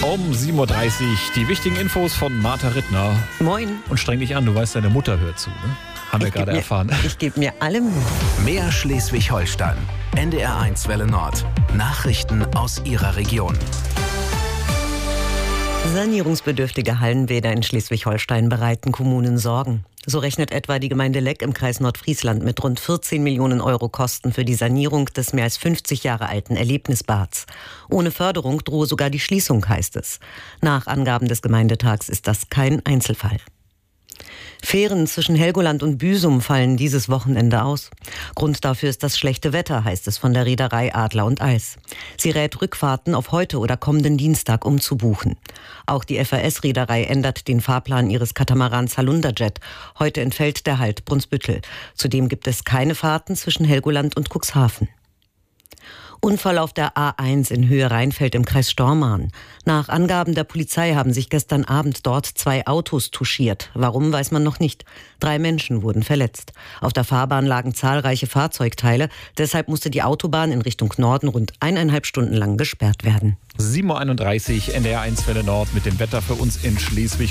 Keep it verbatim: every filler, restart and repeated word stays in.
Um sieben Uhr dreißig die wichtigen Infos von Martha Rittner. Moin. Und streng dich an, du weißt, deine Mutter hört zu, ne? Haben wir Ich gerade geb mir- erfahren. Ich gebe mir alle Mühe. Mehr Schleswig-Holstein. N D R eins Welle Nord. Nachrichten aus Ihrer Region. Sanierungsbedürftige Hallenbäder in Schleswig-Holstein bereiten Kommunen Sorgen. So rechnet etwa die Gemeinde Leck im Kreis Nordfriesland mit rund vierzehn Millionen Euro Kosten für die Sanierung des mehr als fünfzig Jahre alten Erlebnisbads. Ohne Förderung drohe sogar die Schließung, heißt es. Nach Angaben des Gemeindetags ist das kein Einzelfall. Fähren zwischen Helgoland und Büsum fallen dieses Wochenende aus. Grund dafür ist das schlechte Wetter, heißt es von der Reederei Adler und Eis. Sie rät, Rückfahrten auf heute oder kommenden Dienstag umzubuchen. Auch die F A S-Reederei ändert den Fahrplan ihres Katamarans Halunderjet. Heute entfällt der Halt Brunsbüttel. Zudem gibt es keine Fahrten zwischen Helgoland und Cuxhaven. Unfall auf der A eins in Höhe Rheinfeld im Kreis Stormarn. Nach Angaben der Polizei haben sich gestern Abend dort zwei Autos touchiert. Warum, weiß man noch nicht. Drei Menschen wurden verletzt. Auf der Fahrbahn lagen zahlreiche Fahrzeugteile. Deshalb musste die Autobahn in Richtung Norden rund eineinhalb Stunden lang gesperrt werden. sieben Uhr einunddreißig, N D R eins Welle Nord mit dem Wetter für uns in Schleswig.